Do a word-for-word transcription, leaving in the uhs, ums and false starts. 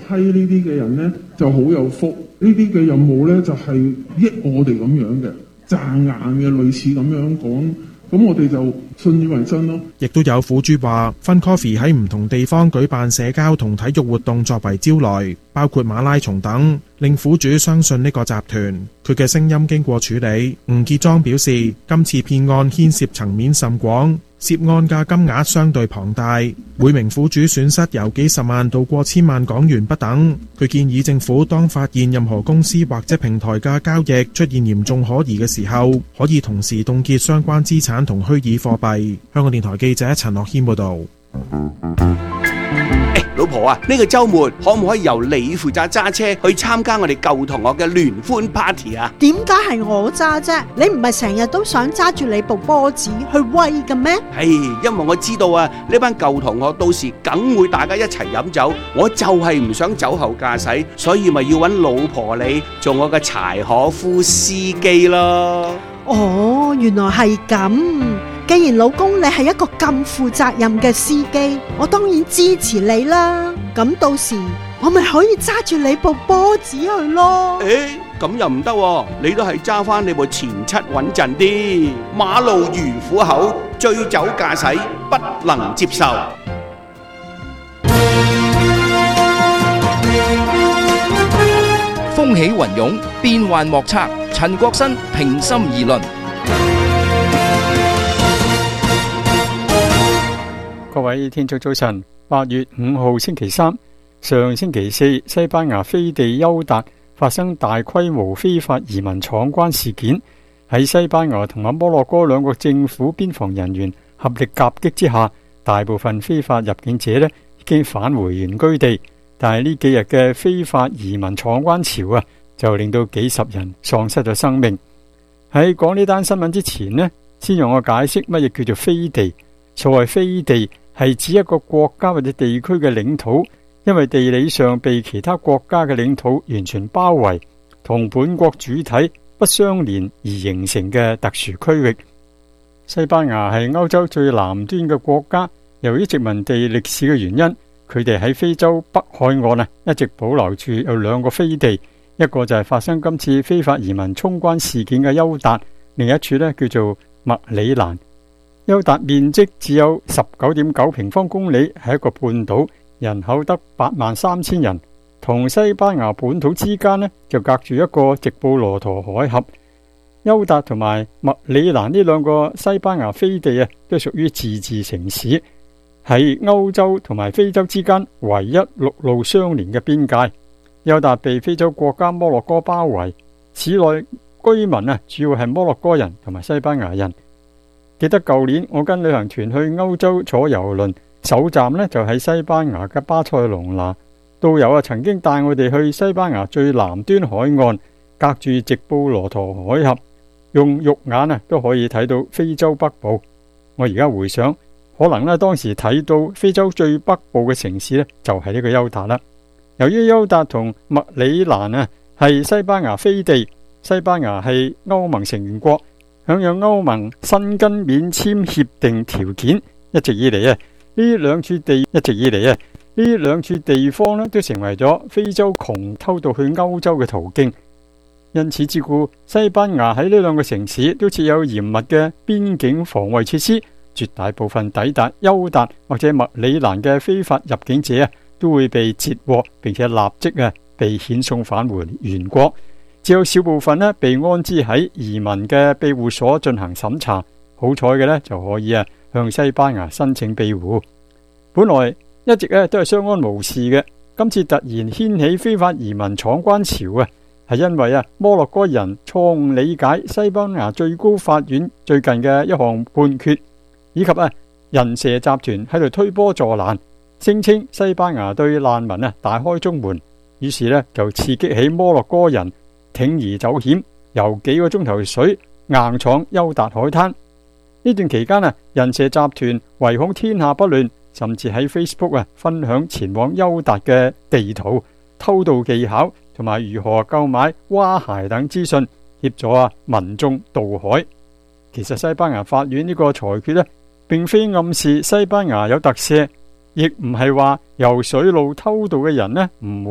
批呢啲嘅人咧就好有福，呢啲嘅任務咧就係益我哋咁樣嘅，賺硬嘅類似咁樣講，咁我哋就信以為真咯。 亦都有苦主話 Fun Coffee 喺唔同地方舉辦社交同體育活動作為招來，包括馬拉松等，令苦主相信呢個集團。佢嘅聲音經過處理，吳傑莊表示今次騙案牽涉層面甚廣，涉案嘅金額相對龐大，每名苦主損失由幾十萬到過千萬港元不等。佢建議政府當發現任何公司或者平台嘅交易出現嚴重可疑嘅時候，可以同時凍結相關資產同虛擬貨幣。香港電台記者陳樂謙報道。 欸、老婆啊，呢、呢個週末可唔可以由你負責揸車去參加我哋舊同學嘅聯歡 party 啊？ 點解係我揸啫？你唔係成日都想揸住你部波子去威嘅咩？ 係，因為我知道啊，呢班舊同學到時梗會大家一齊飲酒，我就係唔想酒後駕駛，所以咪要揾老婆你做我嘅柴可夫司機咯。 哦，原來係咁。既然老公你係一個咁負責任嘅司機，我當然支持你啦。咁到時我咪可以揸住你部波子去咯。 誒，咁又唔得喎，你都係揸翻你部前七穩陣啲。馬路如虎口，醉酒駕駛不能接受。 風起雲湧，變幻莫測。陳國新平心而論。 各位聽眾早晨，八月五號星期三，上星期四，西班牙飛地休達發生大規模非法移民闖關事件。喺西班牙同埋摩洛哥兩個政府邊防人員合力夾擊之下，大部分非法入境者呢已經返回原居地。但係呢幾日嘅非法移民闖關潮啊，就令到幾十人喪失咗生命。喺講呢單新聞之前呢，先讓我解釋乜嘢叫做飛地。所謂飛地係指一個國家或者地區嘅領土，因為地理上被其他國家嘅領土完全包圍，同本國主體不相連而形成嘅特殊區域。西班牙係歐洲最南端嘅國家，由於殖民地歷史嘅原因，佢哋喺非洲北海岸啊，一直保留住有兩個飛地，一個就係發生今次非法移民衝關事件嘅休達，另一處呢叫做麥里蘭。休達面積只有十九點九平方公里，係一個半島，人口得八萬三千人。同西班牙本土之間呢，就隔住一個直布羅陀海峽。休達同埋麥里蘭呢兩個西班牙飛地啊，都屬於自治城市，係歐洲同埋非洲之間唯一陸路相連嘅邊界。休達被非洲國家摩洛哥包圍，市內居民啊，主要係摩洛哥人同埋西班牙人。記得舊年我跟旅行團去歐洲坐郵輪，首站呢就喺西班牙嘅巴塞隆拿。導遊啊曾經帶我哋去西班牙最南端海岸，隔住直布羅陀海峽，用肉眼啊都可以睇到非洲北部。我而家回想，可能呢當時睇到非洲最北部嘅城市呢，就係呢個休達啦。由於休達同麥里蘭啊係西班牙飛地，西班牙係歐盟成員國，享有歐盟申根免簽協定條件，一直以嚟啊，呢兩處地一直以嚟啊，呢兩處地方呢都成為咗非洲窮偷渡去歐洲嘅途徑。因此之故，西班牙喺呢兩個城市都設有嚴密嘅邊境防衛設施，絕大部分抵達休達或者麥里蘭嘅非法入境者啊，都會被截獲，並且立即啊被遣送返回原國。只有少部分呢被安置喺移民嘅庇護所進行審查，好彩嘅呢就可以啊向西班牙申請庇護。本來一直咧都係相安無事嘅，今次突然掀起非法移民闖關潮啊，係因為啊摩洛哥人錯誤理解西班牙最高法院最近嘅一項判決，以及啊人蛇集團喺度推波助瀾，聲稱西班牙對難民啊大開中門，於是呢就刺激起摩洛哥人鋌而走險，由幾個鐘頭水硬闖休達海灘。呢段期間啊，人蛇集團唯恐天下不亂，甚至喺 Facebook 啊分享前往休達嘅地圖、偷渡技巧同埋如何購買蛙鞋等資訊，協助啊民眾渡海。其實西班牙法院呢個裁決呢，並非暗示西班牙有特赦，亦唔係話由水路偷渡嘅人呢唔